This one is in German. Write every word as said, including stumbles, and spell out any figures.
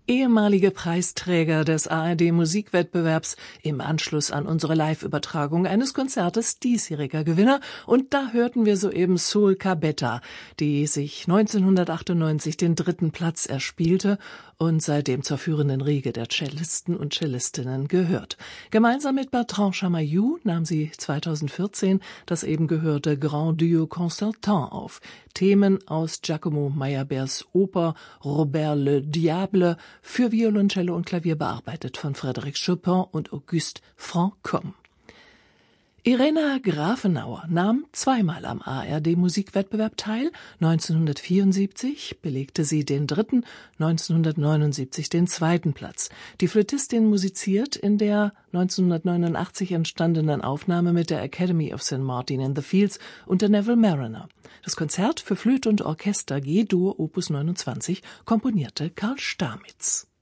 Ehemalige Preisträger des A R D-Musikwettbewerbs im Anschluss an unsere Live-Übertragung eines Konzertes diesjähriger Gewinner. Und da hörten wir soeben Soul Cabetta, die sich neunzehnhundertachtundneunzig den dritten Platz erspielte und seitdem zur führenden Riege der Cellisten und Cellistinnen gehört. Gemeinsam mit Bertrand Chamayou nahm sie zweitausendvierzehn das eben gehörte Grand Duo Concertin auf. Themen aus Giacomo Meyerbeers Oper Robert le Diable für Violoncello und Klavier bearbeitet von Frédéric Chopin und Auguste Franchomme. Irena Grafenauer nahm zweimal am A R D-Musikwettbewerb teil. neunzehnhundertvierundsiebzig belegte sie den dritten, neunzehnhundertneunundsiebzig den zweiten Platz. Die Flötistin musiziert in der neunzehnhundertneunundachtzig entstandenen Aufnahme mit der Academy of Saint Martin in the Fields unter Neville Marriner. Das Konzert für Flöte und Orchester G-Dur Opus neunundzwanzig komponierte Karl Stamitz.